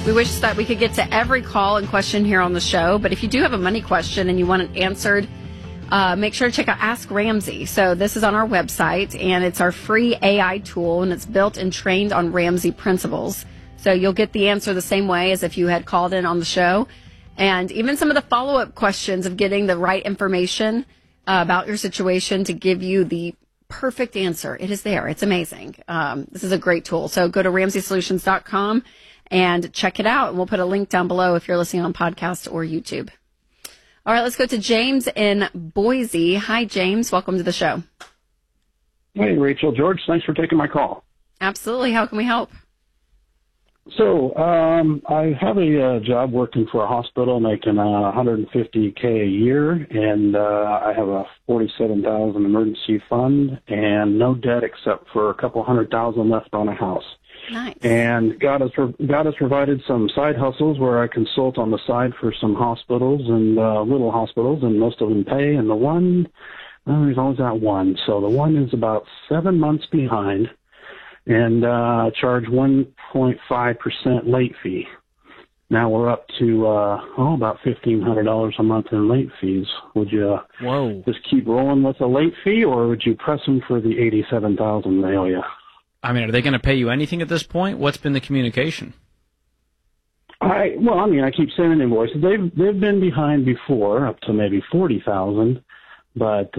We wish that we could get to every call and question here on the show, but if you do have a money question and you want it answered, make sure to check out Ask Ramsey. So this is on our website, and it's our free AI tool, and it's built and trained on Ramsey principles. So you'll get the answer the same way as if you had called in on the show. And even some of the follow-up questions of getting the right information about your situation to give you the perfect answer. It is there. It's amazing. This is a great tool. So go to RamseySolutions.com and check it out. And we'll put a link down below if you're listening on podcast or YouTube. All right, let's go to James in Boise. Hi, James. Welcome to the show. Hey, Rachel, George, thanks for taking my call. Absolutely. How can we help? So I have a job working for a hospital making $150K a year, and I have a $47,000 emergency fund and no debt except for a couple $100,000 left on a house. Nice. And God has provided some side hustles where I consult on the side for some hospitals and little hospitals, and most of them pay. And the one, there's always that one. So the one is about 7 months behind, and charge 1.5% late fee. Now we're up to about $1,500 a month in late fees. Would you just keep rolling with a late fee, or would you press them for the $87,000 they owe you? I mean, are they going to pay you anything at this point? What's been the communication? I keep sending invoices. They've been behind before, up to maybe $40,000, but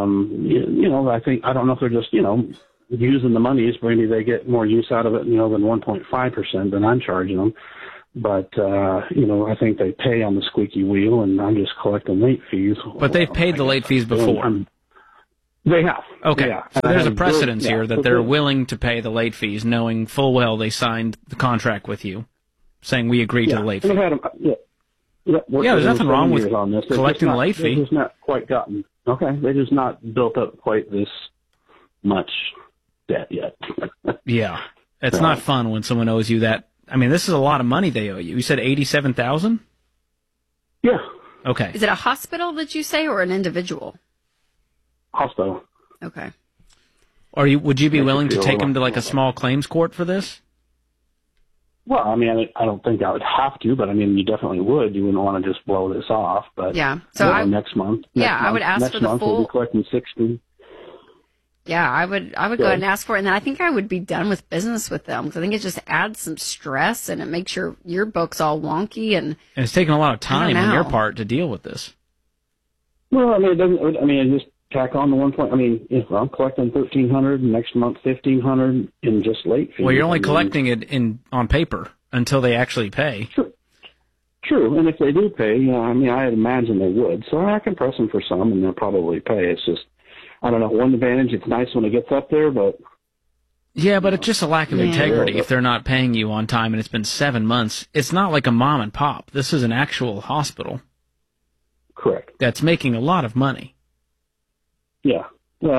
I don't know if they're just using the monies. Maybe they get more use out of it, than 1.5% than I'm charging them. But I think they pay on the squeaky wheel, and I'm just collecting late fees. But they've paid the late fees before. They have. Okay. Yeah. So there's a precedence here that they're willing to pay the late fees, knowing full well they signed the contract with you, saying we agreed to the late fee. There's nothing wrong with collecting the late fee. They've just not quite gotten. Okay. They just not built up quite this much debt yet. Yeah. It's not fun when someone owes you that. I mean, this is a lot of money they owe you. You said $87,000? Yeah. Okay. Is it a hospital, did you say, or an individual? Hospital. Okay. Would you be willing to take them to like a small claims court for this? Well, I don't think I would have to, but you definitely would. You wouldn't want to just blow this off. But yeah. So next month. I would ask for the full. We'll be collecting 60. Yeah, I would go ahead and ask for it, and then I think I would be done with business with them because I think it just adds some stress and it makes your books all wonky and it's taking a lot of time on your part to deal with this. Well, it doesn't. I just tack on the 1 point. If I'm collecting $1,300 next month, $1,500 in just late fees. Well, you're only collecting it on paper until they actually pay. True, and if they do pay, I imagine they would. So I can press them for some, and they'll probably pay. It's just, I don't know. One advantage, it's nice when it gets up there, but yeah, but it's just a lack of integrity if they're not paying you on time, and it's been 7 months. It's not like a mom and pop. This is an actual hospital. Correct. That's making a lot of money. Yeah.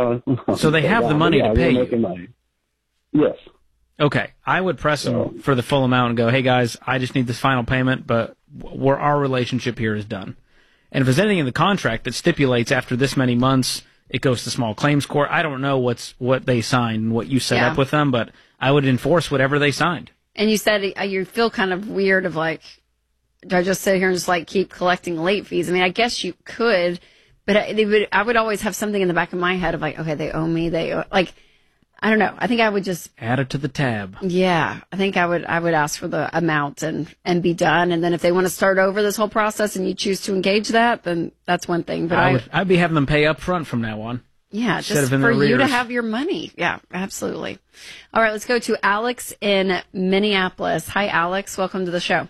So they have the money to pay you. Money. Yes. Okay. I would press them for the full amount and go, hey, guys, I just need this final payment, but our relationship here is done. And if there's anything in the contract that stipulates after this many months, it goes to small claims court. I don't know what they signed and what you set up with them, but I would enforce whatever they signed. And you said you feel kind of weird of like, do I just sit here and just keep collecting late fees? I guess you could. But I would always have something in the back of my head of okay, they owe me. I don't know. I think I would just add it to the tab. Yeah, I think I would ask for the amount and be done. And then if they want to start over this whole process and you choose to engage that, then that's one thing. But I'd be having them pay up front from now on. Yeah, just for you to have your money. Yeah, absolutely. All right, let's go to Alex in Minneapolis. Hi, Alex. Welcome to the show.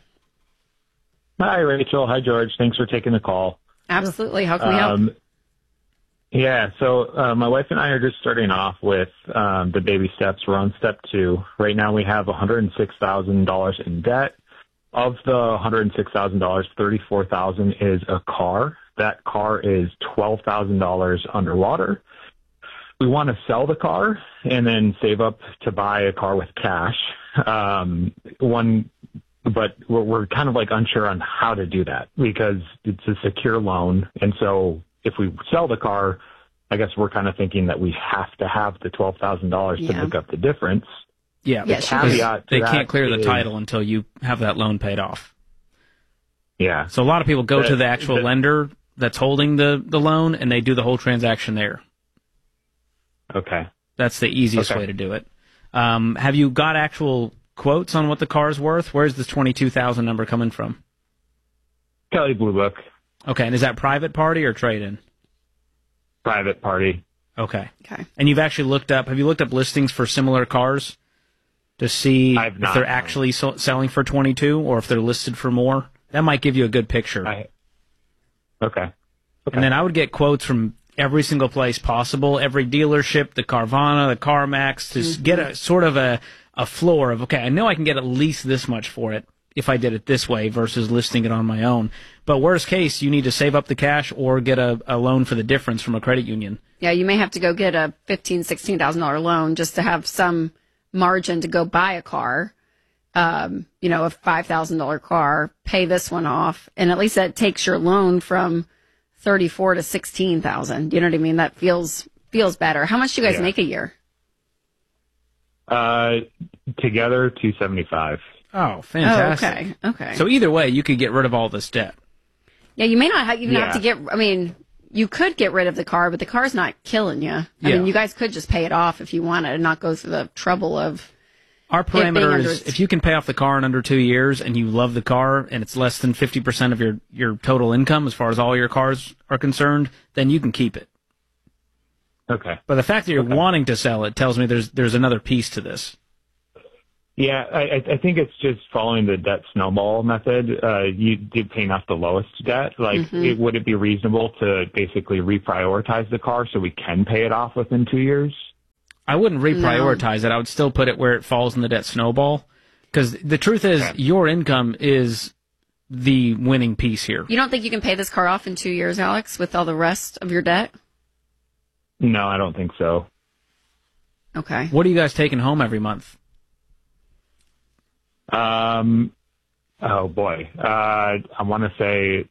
Hi, Rachel. Hi, George. Thanks for taking the call. Absolutely. How can we help? Yeah, so my wife and I are just starting off with the baby steps. We're on step 2. Right now we have $106,000 in debt. Of the $106,000, $34,000 is a car. That car is $12,000 underwater. We want to sell the car and then save up to buy a car with cash. But we're kind of unsure on how to do that because it's a secure loan. And so if we sell the car, I guess we're kind of thinking that we have to have the $12,000 to make up the difference. Yeah, Yes, she caveat to they that can't clear the is- title until you have that loan paid off. Yeah. So a lot of people go to the actual lender that's holding the loan, and they do the whole transaction there. Okay. That's the easiest way to do it. Have you got actual quotes on what the car's worth? Where's this 22,000 number coming from? Kelley Blue Book, Okay, and is that private party or trade-in? private party. Okay. Okay. And you've actually have you looked up listings for similar cars to see I've if not, they're no. actually selling for 22 or if they're listed for more? That might give you a good picture. Okay. And then I would get quotes from every single place possible, every dealership, the Carvana, the CarMax, to get a sort of a floor of, okay, I know I can get at least this much for it if I did it this way versus listing it on my own. But worst case, you need to save up the cash or get a loan for the difference from a credit union. Yeah, you may have to go get a $15,000, $16,000 loan just to have some margin to go buy a car. A $5,000 car, pay this one off, and at least that takes your loan from $34,000 to $16,000. You know what I mean? That feels better. How much do you guys make a year? Together, $275. Oh, fantastic. Oh, okay. So either way, you could get rid of all this debt. Yeah, you may not even have to get. I mean, you could get rid of the car, but the car's not killing you. I mean, you guys could just pay it off if you wanted and not go through the trouble of. Our parameter is if you can pay off the car in under 2 years and you love the car and it's less than 50% of your total income as far as all your cars are concerned, then you can keep it. Okay. But the fact that you're wanting to sell it tells me there's another piece to this. Yeah, I think it's just following the debt snowball method. You did paying off the lowest debt. Like, would it be reasonable to basically reprioritize the car so we can pay it off within 2 years? I wouldn't reprioritize it. I would still put it where it falls in the debt snowball. Because the truth is, your income is the winning piece here. You don't think you can pay this car off in 2 years, Alex, with all the rest of your debt? No, I don't think so. Okay. What are you guys taking home every month? Oh boy. I want to say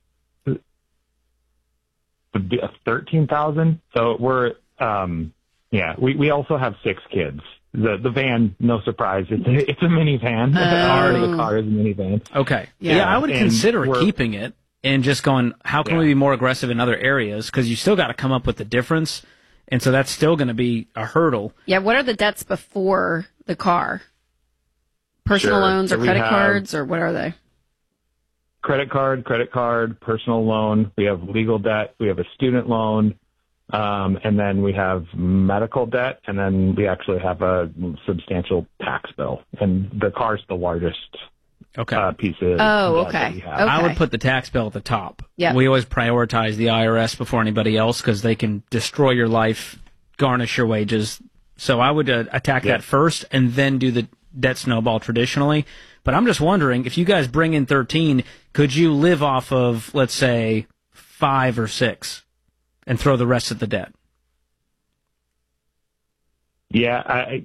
13,000. So we're, we also have 6 kids. The van, no surprise, it's a minivan. The car is a minivan. Okay. Yeah, I would consider we're- keeping it and just going, how can we be more aggressive in other areas? Because you still got to come up with the difference. And so that's still going to be a hurdle. Yeah, what are the debts before the car? Personal loans or credit cards, or what are they? Credit card, personal loan. We have legal debt. We have a student loan. And then we have medical debt. And then we actually have a substantial tax bill. And the car's the largest piece of debt that we have. I would put the tax bill at the top. Yeah. We always prioritize the IRS before anybody else because they can destroy your life, garnish your wages. So I would attack that first and then do the debt snowball traditionally. But I'm just wondering, if you guys bring in 13, could you live off of, let's say, 5 or 6 and throw the rest of the debt? Yeah,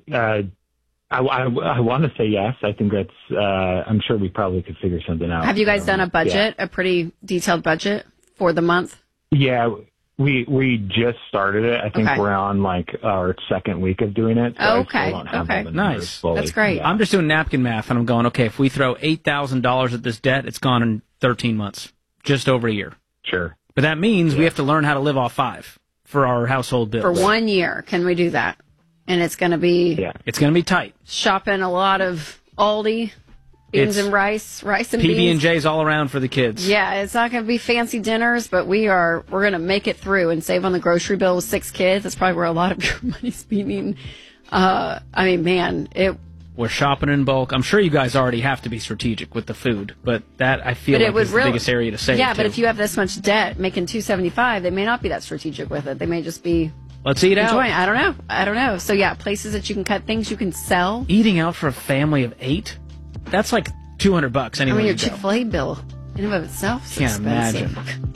I want to say yes. I think that's, I'm sure we probably could figure something out. Have you guys done a budget, a pretty detailed budget for the month? Yeah, we just started it. I think we're on like our second week of doing it. So I still don't have all the numbers fully. That's great. Yeah. I'm just doing napkin math, and I'm going, okay, if we throw $8,000 at this debt, it's gone in 13 months, just over a year. Sure. But that means we have to learn how to live off 5 for our household bills. For 1 year, can we do that? And it's going to be it's going to be tight. Shopping a lot of Aldi, beans and rice and beans. PB&J's all around for the kids. Yeah, it's not going to be fancy dinners, but we're going to make it through and save on the grocery bill with 6 kids. That's probably where a lot of your money's being. We're shopping in bulk. I'm sure you guys already have to be strategic with the food, but that I feel like is the biggest area to save. Yeah, but if you have this much debt, making $275, they may not be that strategic with it. They may just be. Let's eat out. I don't know. So yeah, places that you can cut, things you can sell. Eating out for a family of 8, that's like $200 anyway. Your Chick-fil-A bill in and of itself is expensive. Imagine.